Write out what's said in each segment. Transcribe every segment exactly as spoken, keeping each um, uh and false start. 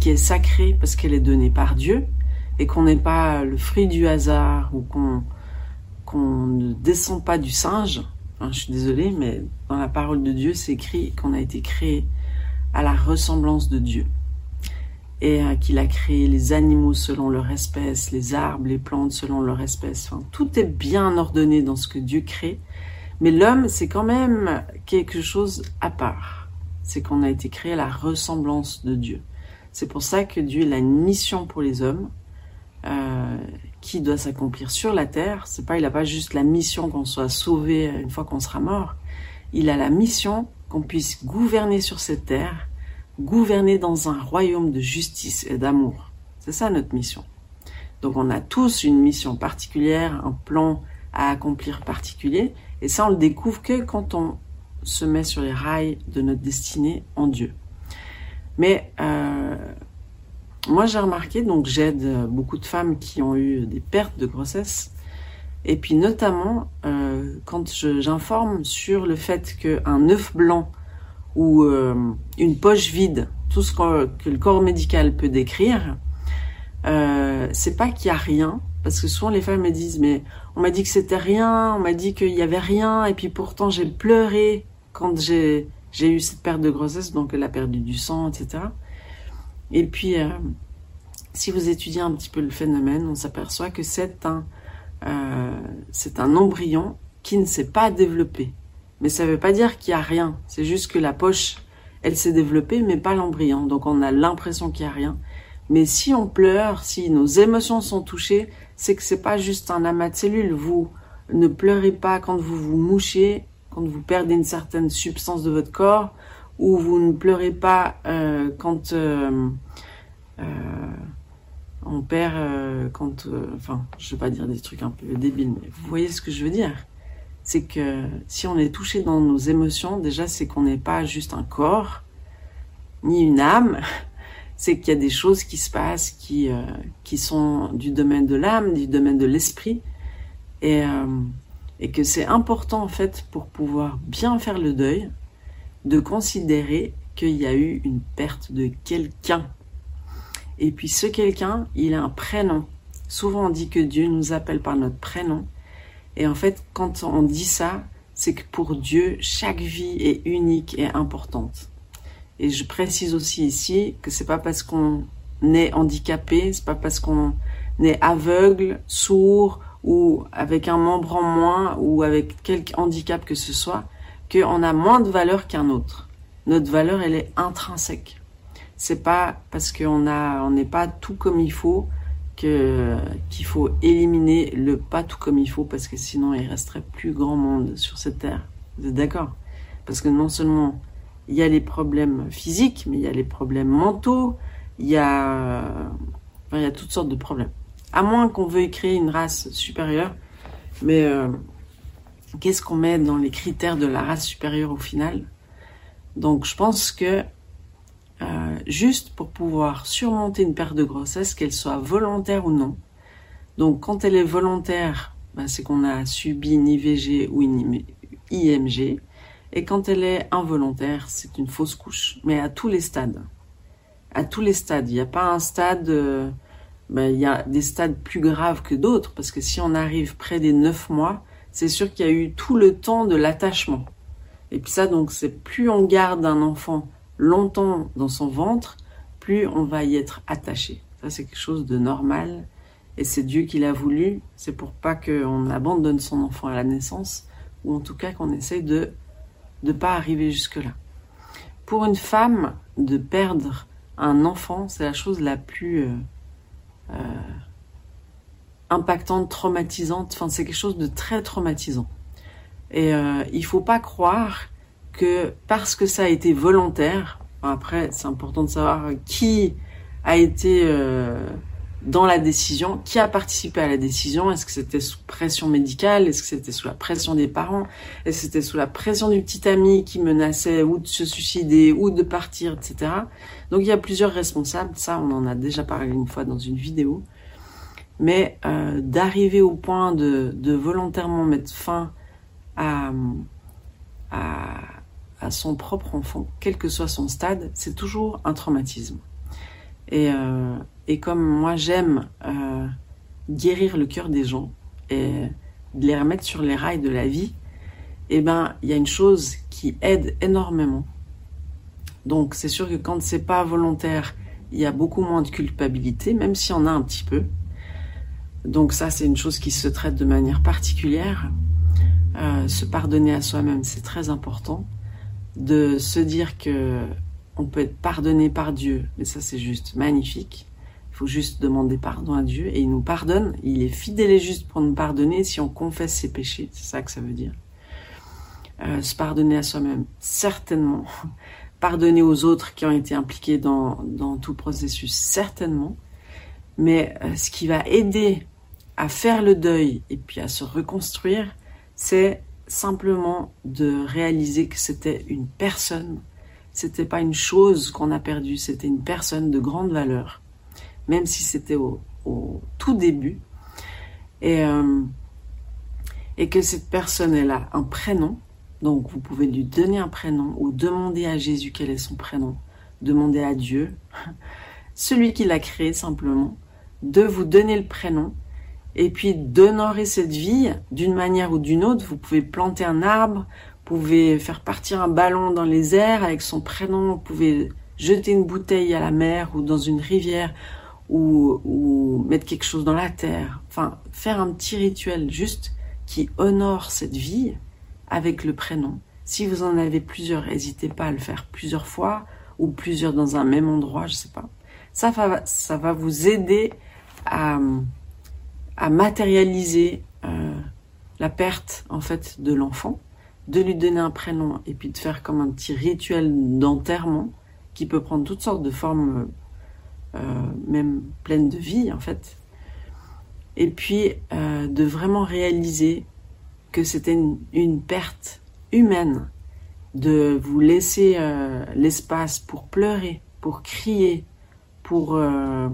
qui est sacrée parce qu'elle est donnée par Dieu et qu'on n'est pas le fruit du hasard ou qu'on qu'on ne descend pas du singe. Enfin, je suis désolée, mais dans la parole de Dieu, c'est écrit qu'on a été créé à la ressemblance de Dieu et euh, qu'il a créé les animaux selon leur espèce, les arbres, les plantes selon leur espèce. Enfin, tout est bien ordonné dans ce que Dieu crée, mais l'homme, c'est quand même quelque chose à part. C'est qu'on a été créé à la ressemblance de Dieu. C'est pour ça que Dieu il a une mission pour les hommes euh, qui doit s'accomplir sur la terre. C'est pas, il n'a pas juste la mission qu'on soit sauvé une fois qu'on sera mort. Il a la mission qu'on puisse gouverner sur cette terre, gouverner dans un royaume de justice et d'amour. C'est ça notre mission. Donc on a tous une mission particulière, un plan à accomplir particulier, et ça on le découvre que quand on se met sur les rails de notre destinée en Dieu. Mais euh, moi j'ai remarqué, donc j'aide beaucoup de femmes qui ont eu des pertes de grossesse, et puis notamment euh, quand je, j'informe sur le fait qu'un œuf blanc ou euh, une poche vide, tout ce que, que le corps médical peut décrire, euh, c'est pas qu'il y a rien, parce que souvent les femmes me disent mais on m'a dit que c'était rien, on m'a dit qu'il y avait rien, et puis pourtant j'ai pleuré quand j'ai j'ai eu cette perte de grossesse, donc elle a perdu du sang, et cetera. Et puis euh, si vous étudiez un petit peu le phénomène, on s'aperçoit que c'est un euh, c'est un embryon qui ne s'est pas développé. Mais ça veut pas dire qu'il y a rien, c'est juste que la poche, elle s'est développée, mais pas l'embryon. Donc on a l'impression qu'il y a rien. Mais si on pleure, si nos émotions sont touchées, c'est que c'est pas juste un amas de cellules. Vous ne pleurez pas quand vous vous mouchez, quand vous perdez une certaine substance de votre corps, ou vous ne pleurez pas euh, quand euh, euh, on perd, euh, quand, euh, enfin, je vais pas dire des trucs un peu débiles, mais vous voyez ce que je veux dire. C'est que si on est touché dans nos émotions, déjà c'est qu'on n'est pas juste un corps, ni une âme, c'est qu'il y a des choses qui se passent qui, euh, qui sont du domaine de l'âme, du domaine de l'esprit, et, euh, et que c'est important en fait pour pouvoir bien faire le deuil, de considérer qu'il y a eu une perte de quelqu'un. Et puis ce quelqu'un, il a un prénom. Souvent on dit que Dieu nous appelle par notre prénom, et en fait, quand on dit ça, c'est que pour Dieu, chaque vie est unique et importante. Et je précise aussi ici que c'est pas parce qu'on est handicapé, c'est pas parce qu'on est aveugle, sourd ou avec un membre en moins ou avec quelque handicap que ce soit, qu'on a moins de valeur qu'un autre. Notre valeur, elle est intrinsèque. C'est pas parce qu'on a, on n'est pas tout comme il faut que qu'il faut éliminer le pas tout comme il faut, parce que sinon il resterait plus grand monde sur cette terre. Vous êtes d'accord? Parce que non seulement il y a les problèmes physiques, mais il y a les problèmes mentaux, il y a, enfin, il y a toutes sortes de problèmes. À moins qu'on veuille créer une race supérieure, mais euh, qu'est-ce qu'on met dans les critères de la race supérieure au final? Donc je pense que Euh, juste pour pouvoir surmonter une perte de grossesse, qu'elle soit volontaire ou non. Donc quand elle est volontaire, ben, c'est qu'on a subi une I V G ou une I M G, et quand elle est involontaire, c'est une fausse couche. Mais à tous les stades, à tous les stades, il n'y a pas un stade, euh, ben, il y a des stades plus graves que d'autres, parce que si on arrive près des neuf mois, c'est sûr qu'il y a eu tout le temps de l'attachement. Et puis ça, donc, c'est plus on garde un enfant longtemps dans son ventre, plus on va y être attaché. Ça, c'est quelque chose de normal, et c'est Dieu qui l'a voulu. C'est pour pas qu'on abandonne son enfant à la naissance, ou en tout cas qu'on essaye de ne pas arriver jusque-là. Pour une femme, de perdre un enfant, c'est la chose la plus euh, euh, impactante, traumatisante. Enfin, c'est quelque chose de très traumatisant. Et euh, il faut pas croire que parce que ça a été volontaire, après c'est important de savoir qui a été euh, dans la décision, qui a participé à la décision, est-ce que c'était sous pression médicale, est-ce que c'était sous la pression des parents, est-ce que c'était sous la pression du petit ami qui menaçait ou de se suicider ou de partir, et cetera. Donc il y a plusieurs responsables, ça on en a déjà parlé une fois dans une vidéo, mais euh, d'arriver au point de, de volontairement mettre fin à, à à son propre enfant, quel que soit son stade, c'est toujours un traumatisme. Et, euh, et comme moi j'aime euh, guérir le cœur des gens et de les remettre sur les rails de la vie, eh ben il y a une chose qui aide énormément. Donc c'est sûr que quand c'est pas volontaire, il y a beaucoup moins de culpabilité, même s'il y en a un petit peu. Donc ça, c'est une chose qui se traite de manière particulière. Euh, se pardonner à soi-même, c'est très important. De se dire que on peut être pardonné par Dieu, mais ça c'est juste magnifique. Il faut juste demander pardon à Dieu et il nous pardonne. Il est fidèle et juste pour nous pardonner si on confesse ses péchés. C'est ça que ça veut dire. Euh, se pardonner à soi-même, certainement. Pardonner aux autres qui ont été impliqués dans, dans tout le processus, certainement. Mais euh, ce qui va aider à faire le deuil et puis à se reconstruire, c'est simplement de réaliser que c'était une personne. C'était pas une chose qu'on a perdue, c'était une personne de grande valeur, même si c'était au, au tout début. Et, euh, et que cette personne, elle a un prénom. Donc, vous pouvez lui donner un prénom ou demander à Jésus quel est son prénom. Demander à Dieu, celui qui l'a créé simplement, de vous donner le prénom et puis d'honorer cette vie d'une manière ou d'une autre. Vous pouvez planter un arbre, vous pouvez faire partir un ballon dans les airs avec son prénom, vous pouvez jeter une bouteille à la mer ou dans une rivière ou, ou mettre quelque chose dans la terre. Enfin, faire un petit rituel juste qui honore cette vie avec le prénom. Si vous en avez plusieurs, n'hésitez pas à le faire plusieurs fois ou plusieurs dans un même endroit, je sais pas. Ça va, ça va vous aider à, à matérialiser euh, la perte en fait de l'enfant, de lui donner un prénom et puis de faire comme un petit rituel d'enterrement qui peut prendre toutes sortes de formes, euh, même pleines de vie en fait. Et puis euh, de vraiment réaliser que c'était une, une perte humaine, de vous laisser euh, l'espace pour pleurer, pour crier, pour euh,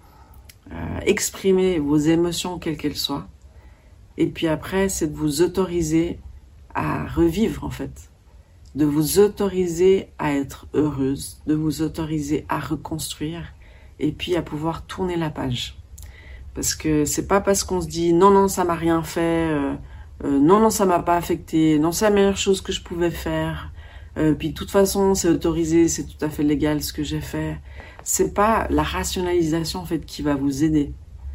euh, exprimer vos émotions quelles qu'elles soient. Et puis après, c'est de vous autoriser à revivre en fait, de vous autoriser à être heureuse, de vous autoriser à reconstruire et puis à pouvoir tourner la page. Parce que c'est pas parce qu'on se dit non, non, ça m'a rien fait, euh, Euh, non, non, ça m'a pas affecté. Non, c'est la meilleure chose que je pouvais faire. Euh, puis de toute façon, c'est autorisé, c'est tout à fait légal ce que j'ai fait. C'est pas la rationalisation en fait qui va vous aider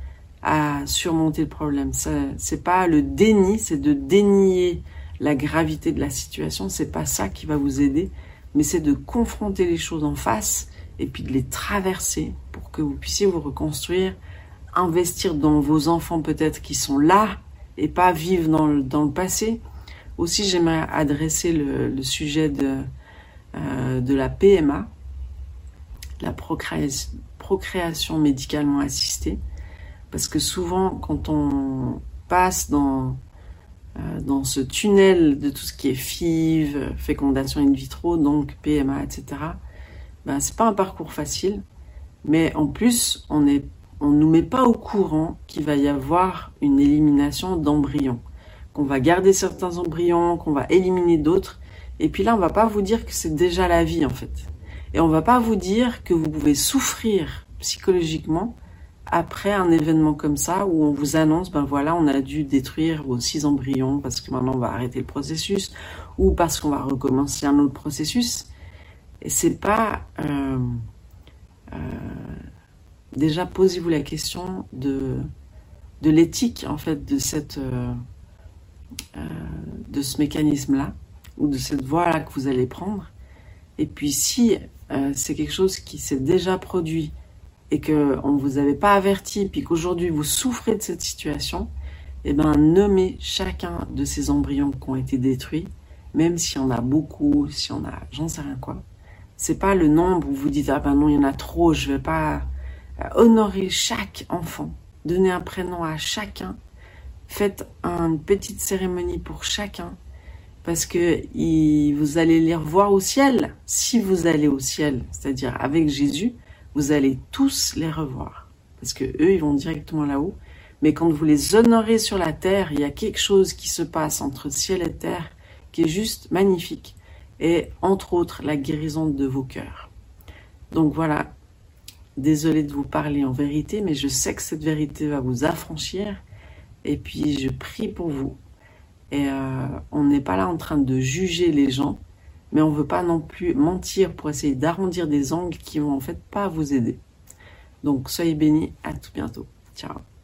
à surmonter le problème. C'est pas le déni, c'est de dénier la gravité de la situation. C'est pas ça qui va vous aider, mais c'est de confronter les choses en face et puis de les traverser pour que vous puissiez vous reconstruire, investir dans vos enfants peut-être qui sont là et pas vivre dans le, dans le passé. Aussi, j'aimerais adresser le, le sujet de, euh, de la P M A, la procréation, procréation médicalement assistée, parce que souvent, quand on passe dans, euh, dans ce tunnel de tout ce qui est F I V, fécondation in vitro, donc P M A, et cetera, ben, c'est pas un parcours facile, mais en plus, on est on ne nous met pas au courant qu'il va y avoir une élimination d'embryons, qu'on va garder certains embryons, qu'on va éliminer d'autres, et puis là on va pas vous dire que c'est déjà la vie en fait, et on va pas vous dire que vous pouvez souffrir psychologiquement après un événement comme ça où on vous annonce ben voilà on a dû détruire vos six embryons parce que maintenant on va arrêter le processus ou parce qu'on va recommencer un autre processus. Et c'est pas euh, euh, déjà, posez-vous la question de, de l'éthique, en fait, de, cette, euh, euh, de ce mécanisme-là, ou de cette voie-là que vous allez prendre. Et puis, si euh, c'est quelque chose qui s'est déjà produit et qu'on ne vous avait pas averti, puis qu'aujourd'hui vous souffrez de cette situation, eh ben, nommez chacun de ces embryons qui ont été détruits, même s'il y en a beaucoup, s'il y en a, j'en sais rien quoi. C'est pas le nombre où vous dites, ah ben non, il y en a trop, je vais pas... Honorez chaque enfant, donnez un prénom à chacun, faites une petite cérémonie pour chacun, parce que il, vous allez les revoir au ciel. Si vous allez au ciel, c'est-à-dire avec Jésus, vous allez tous les revoir, parce que eux, ils vont directement là-haut. Mais quand vous les honorez sur la terre, il y a quelque chose qui se passe entre ciel et terre qui est juste magnifique, et entre autres la guérison de vos cœurs. Donc voilà. désolée de vous parler en vérité, mais je sais que cette vérité va vous affranchir. Et puis je prie pour vous. Et euh, on n'est pas là en train de juger les gens, mais on ne veut pas non plus mentir pour essayer d'arrondir des angles qui vont en fait pas vous aider. Donc soyez bénis, à tout bientôt. Ciao.